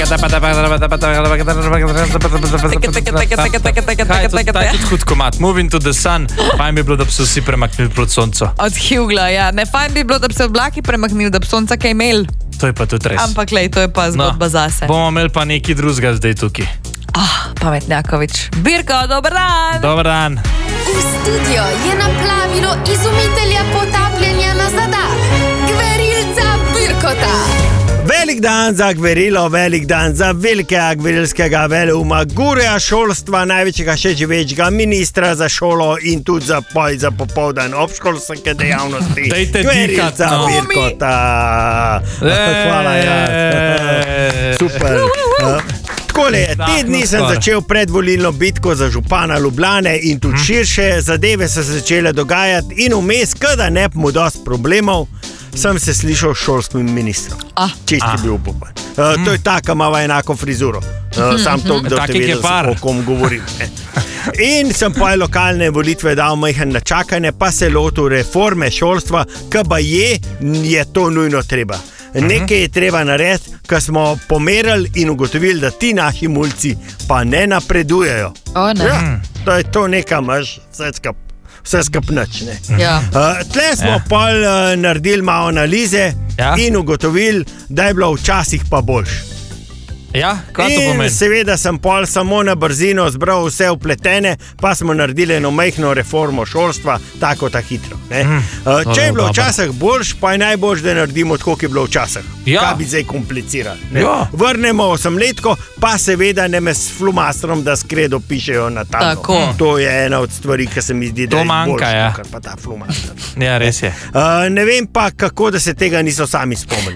je tudi hud komat. Moving to the sun, fajn bi bilo, da bi se vsi premaknili proti soncu. Od Hugla, ja. Ne, fajn bi bilo, da bi se oblaki premaknili, da bi sonca kaj imeli. To je pa tudi res. Ampak lej, to je pa zgodba zase. Bomo imeli pa nekaj drugega zdaj tukaj. Pametnjakovič. Birko, dober dan! Dober dan. V studio je naplavilo izumitelja potapljanja na zadah, Gverilca Birkota. Velik dan za Gverilo, velik dan za velikega gverilskega veleuma, gureja šolstva, največjega še živečega ministra za šolo in tudi za popoldan obškolske dejavnosti. Dajte Gverilca dihat, no. Birkota. Hvala, ja. Super. Takole, te dni sem začel predvolilno bitko za župana Ljubljane in tudi širše, zadeve so se začele dogajati in vmes, kada ne bi mu dosti problemov, sem se slišal s šolskim ministrom. Čist je bil upopan. To je taka, imava enako frizuro. Sam to, da te vedel, o kom govorim. In sem pa lokalne volitve dal majhen na čakanje, pa se lotil reforme šolstva, ki pa je to nujno treba. Nekaj je treba narediti, ko smo pomerili in ugotovili, da ti naši mulci pa ne napredujejo. To je to nekaj, imaš vse skupnič. Tle smo pol naredili malo analize in ugotovili, da je bilo včasih pa boljše. Ja, kaj to pomeni? In seveda sem pol samo na brzino zbral vse vpletene, pa smo naredili eno majhno reformo šolstva, tako hitro. Če je bilo včasih boljš, pa je najboljš, da naredimo tako, kot je bilo včasih. Kaj bi zdaj komplicirali? Vrnemo 8-letko, pa seveda ne me s flumastrom, da skredo pišejo na tablo. To je ena od stvari, ki se mi zdi, da je boljš, kar pa ta flumaster. Ja, res je. Ne vem pa, kako da se tega niso sami spomnili.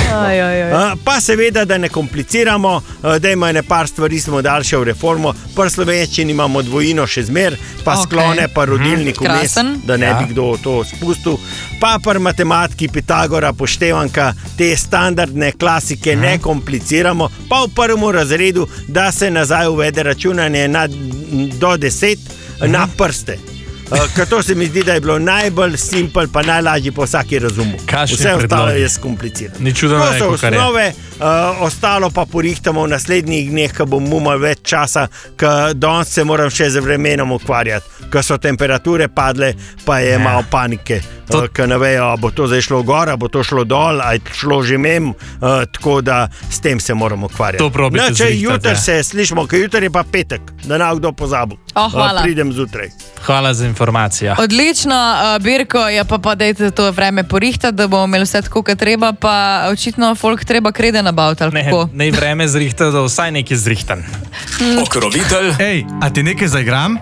Pa seveda, da ne kompliciramo, da ima ene par stvari smo daljše v reformo, pri slovenščini imamo dvojino še zmer, pa sklone, pa rodilnik vmes, da ne bi kdo to spustil, pa pri matematiki Pitagora, poštevanka, te standardne klasike ne kompliciramo, pa v prvem razredu, da se nazaj uvede računanje do 10 na prste. Ker to se mi zdi, da je bilo najbolj simpel, pa najlažji po vsaki razumu. Vse ostalo je skomplicirano. To so osnove, ostalo pa porihtamo v naslednjih dneh, ko bom imel več časa, ker danes se moram še z vremenom ukvarjati, ker so temperature padle, pa je malo panike. Ker ne vejo, bo to zdaj šlo gor, bo to šlo dol, ali šlo že mem, tako da s tem se moramo ukvarjati. Če jutri se slišimo, ker jutri je pa petek, da ne kdo pozabil. Pridem zjutraj. Hvala za informacijo. Odlično, Birko, ja pa dajte to vreme porihtati, da bomo imeli vse tako, kot treba, pa očitno folk treba krede nabaviti, ali kako? Ne vreme zrihtati, da vsaj nekaj zrihtan. Pokrovitelj. Ej, a ti nekaj zaigram?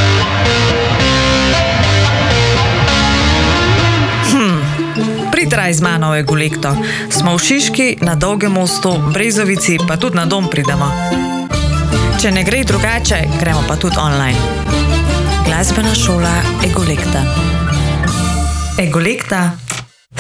Pritraj z mano v Egolekto. Smo v Šiški, na Dolgem mostu, Brezovici, pa tudi na dom pridemo. Če ne gre drugače, gremo pa tudi online. Glasbena šola Egolekta. Egolekta.